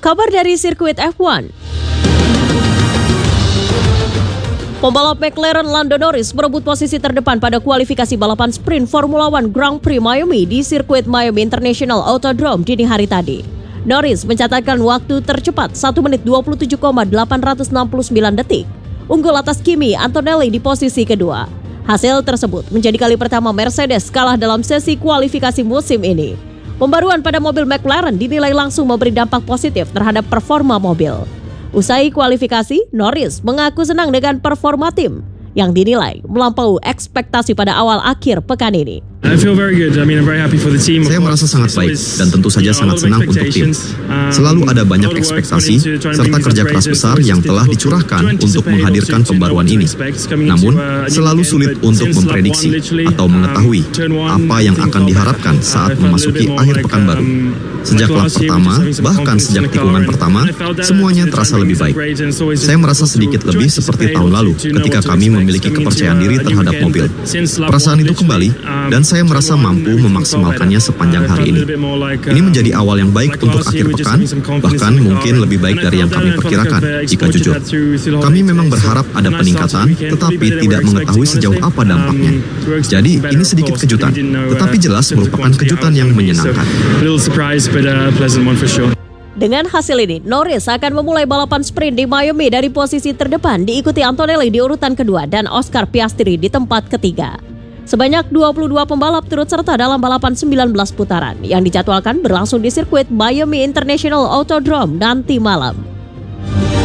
Kabar dari sirkuit F1. Pembalap McLaren Lando Norris berebut posisi terdepan pada kualifikasi balapan sprint Formula One Grand Prix Miami di sirkuit Miami International Autodrome dini hari tadi. Norris mencatatkan waktu tercepat 1 menit 27,869 detik, unggul atas Kimi Antonelli di posisi kedua. Hasil tersebut menjadi kali pertama Mercedes kalah dalam sesi kualifikasi musim ini. Pembaruan pada mobil McLaren dinilai langsung memberi dampak positif terhadap performa mobil. Usai kualifikasi, Norris mengaku senang dengan performa tim yang dinilai melampaui ekspektasi pada awal akhir pekan ini. Saya merasa sangat baik dan tentu saja sangat senang untuk tim. Selalu ada banyak ekspektasi serta kerja keras besar yang telah dicurahkan untuk menghadirkan pembaruan ini. Namun, selalu sulit untuk memprediksi atau mengetahui apa yang akan diharapkan saat memasuki akhir pekan baru. Sejak lap pertama, bahkan sejak tikungan pertama, semuanya terasa lebih baik. Saya merasa sedikit lebih seperti tahun lalu ketika kami memiliki kepercayaan diri terhadap mobil. Perasaan itu kembali dan saya merasa mampu memaksimalkannya sepanjang hari ini. Ini menjadi awal yang baik untuk akhir pekan, bahkan mungkin lebih baik dari yang kami perkirakan, jika jujur. Kami memang berharap ada peningkatan, tetapi tidak mengetahui sejauh apa dampaknya. Jadi, ini sedikit kejutan, tetapi jelas merupakan kejutan yang menyenangkan. Dengan hasil ini, Norris akan memulai balapan sprint di Miami dari posisi terdepan, diikuti Antonelli di urutan kedua dan Oscar Piastri di tempat ketiga. Sebanyak 22 pembalap turut serta dalam balapan 19 putaran yang dijadwalkan berlangsung di sirkuit Miami International Autodrome nanti malam.